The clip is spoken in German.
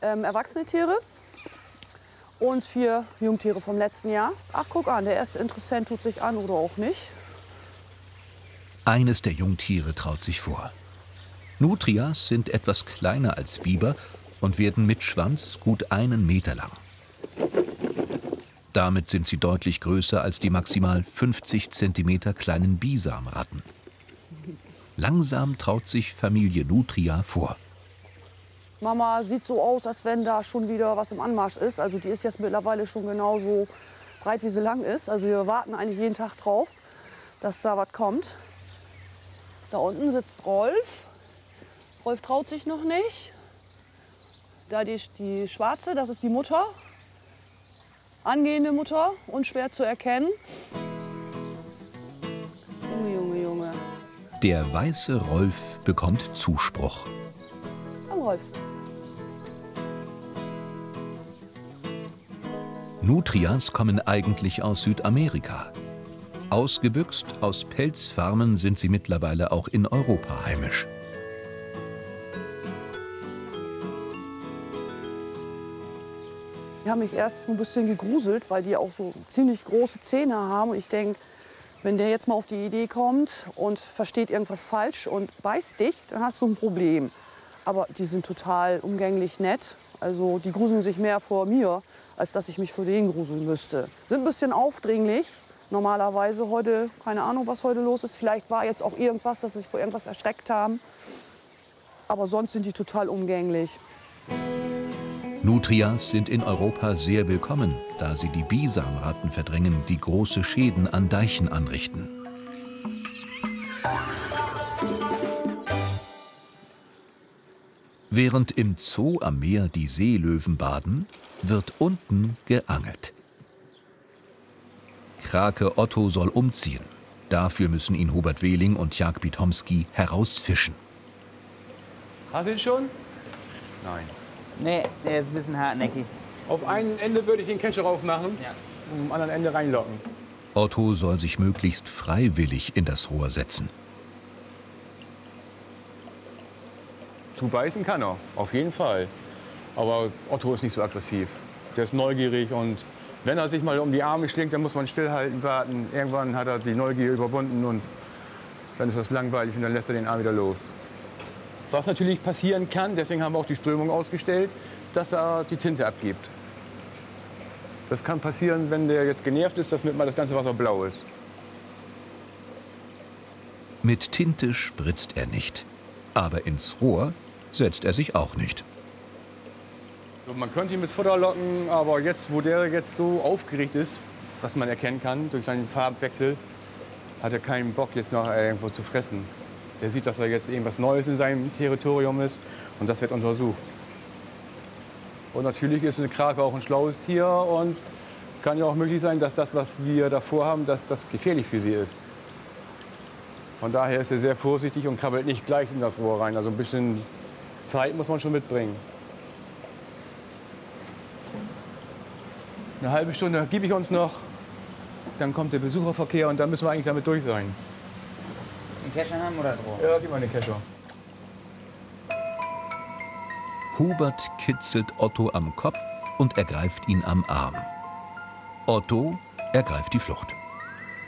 erwachsene Tiere und 4 Jungtiere vom letzten Jahr. Ach, guck an, der erste Interessent tut sich an oder auch nicht. Eines der Jungtiere traut sich vor. Nutrias sind etwas kleiner als Biber und werden mit Schwanz gut 1 Meter lang. Damit sind sie deutlich größer als die maximal 50 cm kleinen Bisamratten. Langsam traut sich Familie Nutria vor. Mama sieht so aus, als wenn da schon wieder was im Anmarsch ist. Also die ist jetzt mittlerweile schon genauso breit, wie sie lang ist. Also wir warten eigentlich jeden Tag drauf, dass da was kommt. Da unten sitzt Rolf. Rolf traut sich noch nicht. Da die Schwarze, das ist die Mutter. Angehende Mutter und schwer zu erkennen. Junge, Junge, Junge. Der weiße Rolf bekommt Zuspruch. Komm, Rolf. Nutrias kommen eigentlich aus Südamerika. Ausgebüxt aus Pelzfarmen sind sie mittlerweile auch in Europa heimisch. Die haben mich erst ein bisschen gegruselt, weil die auch so ziemlich große Zähne haben. Und ich denke, wenn der jetzt mal auf die Idee kommt und versteht irgendwas falsch und beißt dich, dann hast du ein Problem. Aber die sind total umgänglich nett. Also die gruseln sich mehr vor mir, als dass ich mich vor denen gruseln müsste. Sind ein bisschen aufdringlich. Normalerweise heute, keine Ahnung, was heute los ist. Vielleicht war jetzt auch irgendwas, dass sie sich vor irgendwas erschreckt haben. Aber sonst sind die total umgänglich. Nutrias sind in Europa sehr willkommen, da sie die Bisamratten verdrängen, die große Schäden an Deichen anrichten. Während im Zoo am Meer die Seelöwen baden, wird unten geangelt. Krake Otto soll umziehen. Dafür müssen ihn Hubert Wehling und Jak Bitomski herausfischen. Hast du ihn schon? Nein. Nee, der ist ein bisschen hartnäckig. Auf einem Ende würde ich den Kescher raufmachen, Ja. und am anderen Ende reinlocken. Otto soll sich möglichst freiwillig in das Rohr setzen. Zubeißen kann er, auf jeden Fall. Aber Otto ist nicht so aggressiv. Der ist neugierig und wenn er sich mal um die Arme schlingt, dann muss man stillhalten, warten. Irgendwann hat er die Neugier überwunden und dann ist das langweilig und dann lässt er den Arm wieder los. Was natürlich passieren kann, deswegen haben wir auch die Strömung ausgestellt, dass er die Tinte abgibt. Das kann passieren, wenn der jetzt genervt ist, dass mit mal das ganze Wasser blau ist. Mit Tinte spritzt er nicht. Aber ins Rohr setzt er sich auch nicht. Man könnte ihn mit Futter locken, aber jetzt, wo der jetzt so aufgeregt ist, was man erkennen kann durch seinen Farbwechsel, hat er keinen Bock, jetzt noch irgendwo zu fressen. Der sieht, dass er jetzt irgendwas Neues in seinem Territorium ist und das wird untersucht. Und natürlich ist eine Krake auch ein schlaues Tier und kann ja auch möglich sein, dass das, was wir davor haben, dass das gefährlich für sie ist. Von daher ist er sehr vorsichtig und krabbelt nicht gleich in das Rohr rein. Also ein bisschen Zeit muss man schon mitbringen. Eine halbe Stunde gebe ich uns noch, dann kommt der Besucherverkehr und dann müssen wir eigentlich damit durch sein. Willst du einen Kescher haben oder ein Rohr? Ja, gib mal den Kescher. Hubert kitzelt Otto am Kopf und ergreift ihn am Arm. Otto ergreift die Flucht.